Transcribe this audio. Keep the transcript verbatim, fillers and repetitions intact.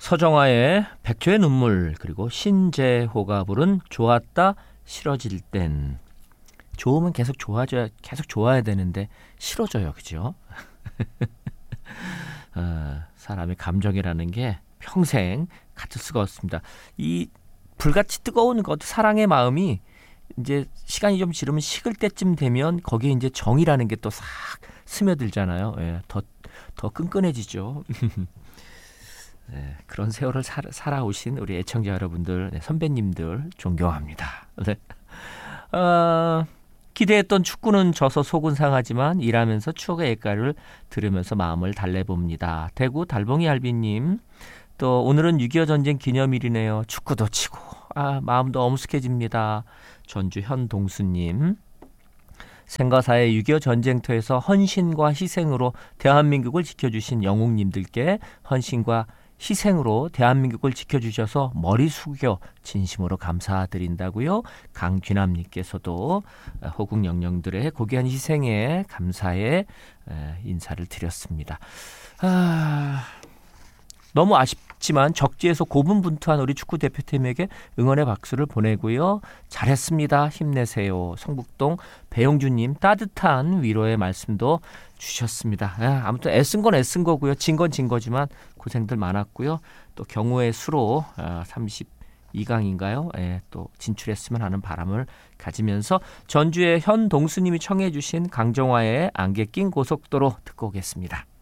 서정화의 백조의 눈물, 그리고 신재호가 부른 좋았다 싫어질 땐. 좋으면 계속 좋아져야 계속 좋아야 되는데 싫어져요, 그죠? 어, 사람의 감정이라는 게 평생 같을 수가 없습니다. 이 불같이 뜨거운 것, 사랑의 마음이 이제 시간이 좀 지르면 식을 때쯤 되면 거기에 이제 정이라는 게 또 싹 스며들잖아요. 예, 더, 더 끈끈해지죠. 네, 그런 세월을 살, 살아오신 우리 애청자 여러분들, 네, 선배님들 존경합니다. 네. 어, 기대했던 축구는 져서 속은 상하지만 일하면서 추억의 옛가를 들으면서 마음을 달래봅니다. 대구 달봉이 알비님, 또 오늘은 육이오 전쟁 기념일이네요. 축구도 치고 아, 마음도 엄숙해집니다. 전주 현동수님, 생가사의 육이오 전쟁터에서 헌신과 희생으로 대한민국을 지켜주신 영웅님들께 헌신과 희생으로 대한민국을 지켜주셔서 머리 숙여 진심으로 감사드린다고요. 강귀남님께서도 호국 영령들의 고귀한 희생에 감사의 인사를 드렸습니다. 아, 너무 아쉽지만 적지에서 고분분투한 우리 축구 대표팀에게 응원의 박수를 보내고요. 잘했습니다. 힘내세요. 성북동 배용주님 따뜻한 위로의 말씀도 주셨습니다. 아, 아무튼 애쓴 건 애쓴 거고요. 진 건 진 거지만 고생들 많았고요. 또 경우의 수로 아, 삼십이 강인가요? 예, 또 진출했으면 하는 바람을 가지면서 전주의 현동수님이 청해 주신 강정화의 안개 낀 고속도로 듣고 오겠습니다.